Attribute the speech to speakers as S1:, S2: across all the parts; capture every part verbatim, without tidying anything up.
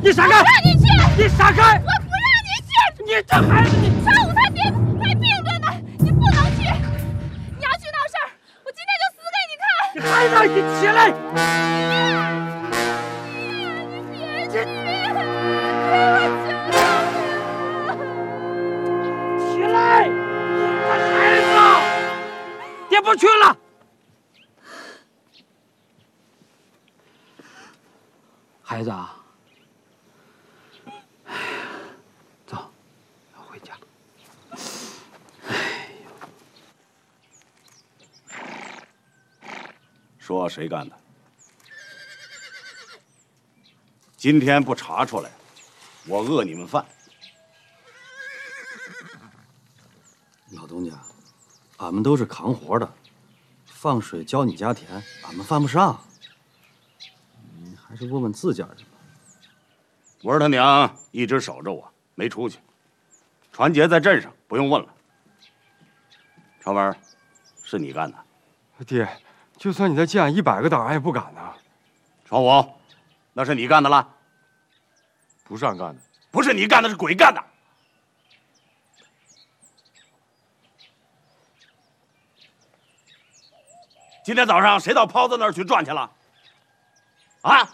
S1: 你闪开！
S2: 我不让你去！
S1: 你闪开！
S2: 我不让你去！
S1: 你这孩子，你
S2: 川武他爹还病着呢，你不能去！你要去闹事儿，我今天就死给你看！
S1: 你孩子，你起来！
S2: 你别去！我求
S1: 起来！你个孩子，爹不去了。孩子啊，哎呀，走，要回家。哎呦，
S3: 说谁干的？今天不查出来，我饿你们饭。
S4: 老东家，俺们都是扛活的，放水浇你家田，俺们犯不上。你还是问问自家人吧。
S3: 我儿他娘一直守着我，没出去。传杰在镇上，不用问了。传文，是你干的？
S5: 爹，就算你再借俺一百个胆，俺也不敢呐。
S3: 传武，那是你干的了？
S5: 不是俺干的，
S3: 不是你干的，是鬼干的。今天早上谁到泡子那儿去转去了？啊！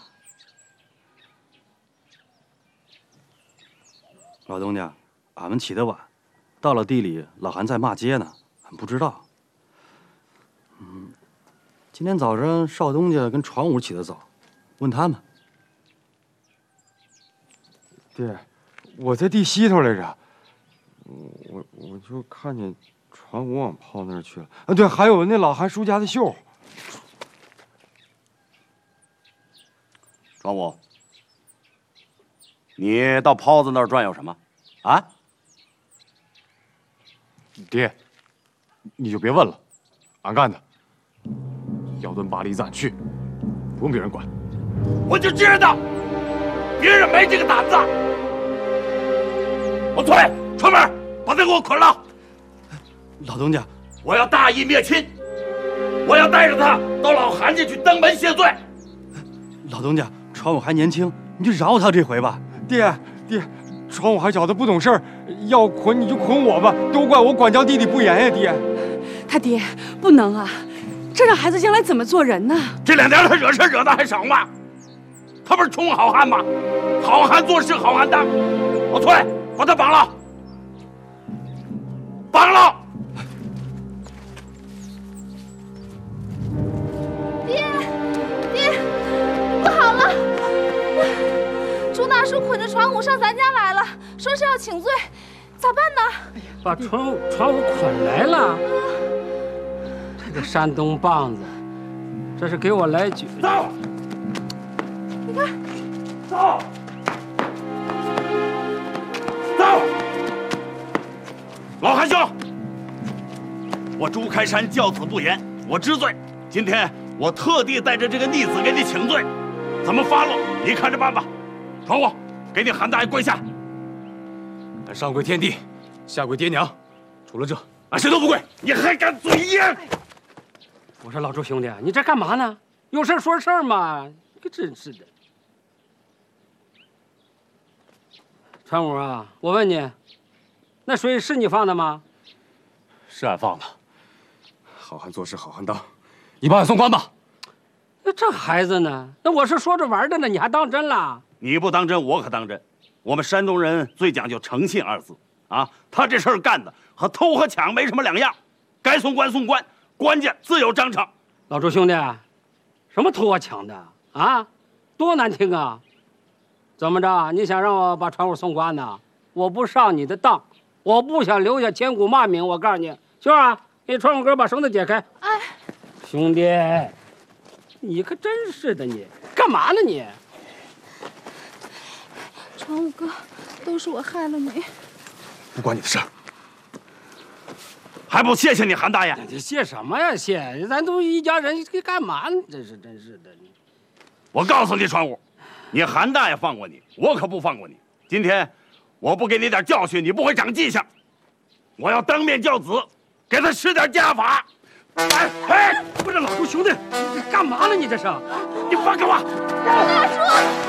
S4: 老东家，俺们起得晚，到了地里，老韩在骂街呢，俺不知道。嗯，今天早上少东家跟传武起得早，问他们。
S5: 爹，我在地西头来着，我我就看见传武往炮那儿去了。啊，对，还有那老韩叔家的绣。
S3: 传武，你到泡子那儿转悠什么？啊？
S5: 爹，你就别问了，俺干的。要蹲巴黎咱去，不用别人管。
S3: 我就知道，别人没这个胆子。我退，传门，把他给我捆了。
S4: 老东家，
S3: 我要大义灭亲，我要带着他到老韩家去登门谢罪。
S4: 老东家，传武还年轻，你就饶他这回吧。
S5: 爹，爹，传武还小，他不懂事儿，要捆你就捆我吧，都怪我管教弟弟不严呀，爹。
S6: 他爹不能啊，这让孩子将来怎么做人呢？
S3: 这两年他惹事惹的还少吗？他不是充好汉吗？好汉做事好汉当。老崔，把他绑了，绑了。
S2: 爹，爹，不好了！朱大叔捆着传武上咱家来了，说是要请罪，咋办呢？
S1: 把传武传武捆来了。这个山东棒子，这是给我来局。
S3: 走！
S2: 你看，
S3: 走！走！老韩兄，我朱开山教子不严，我知罪。今天我特地带着这个逆子给你请罪，怎么发落你看着办吧。传武，给你韩大爷跪下。
S5: 俺上跪天地，下跪爹娘，除了这，
S3: 俺谁都不跪。你还敢嘴硬？
S1: 我说老朱兄弟，你这干嘛呢？有事说事儿嘛！你可真是的。传武啊，我问你，那水是你放的吗？
S5: 是俺放的。好汉做事好汉当，你把俺送官吧。
S1: 那这孩子呢？那我是说着玩的呢，你还当真了？
S3: 你不当真，我可当真。我们山东人最讲究诚信二字啊，他这事儿干的和偷和抢没什么两样，该送官送官，官家自有章程。
S1: 老朱兄弟，什么偷我抢的啊？多难听啊！怎么着？你想让我把传武送官呢？我不上你的当，我不想留下千古骂名。我告诉你，秀儿啊，给传武哥把绳子解开。
S2: 哎，
S1: 兄弟，你可真是的，你干嘛呢你？
S2: 传武哥，都是我害了你。
S5: 不关你的事儿。
S3: 还不谢谢你韩大爷？
S1: 你谢什么呀谢？咱都一家人，这干嘛呢？真是真是的。
S3: 我告诉你，传武，你韩大爷放过你，我可不放过你。今天我不给你点教训，你不会长记性。我要当面教子，给他施点家法。哎哎，
S1: 不是老朱兄弟，你干嘛呢？你这是？
S3: 你放开我！
S2: 大叔。